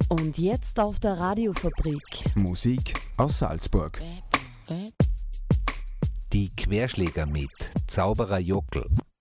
Und jetzt auf der Radiofabrik. Musik aus Salzburg. Die Querschläger mit Zauberer Jockel.